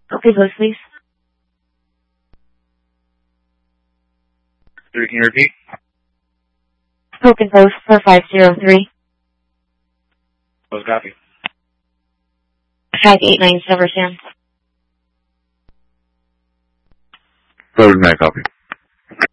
Okay, close, please. Can you repeat? Token post for 503. Close copy. 589 Silver Sand. Close my copy.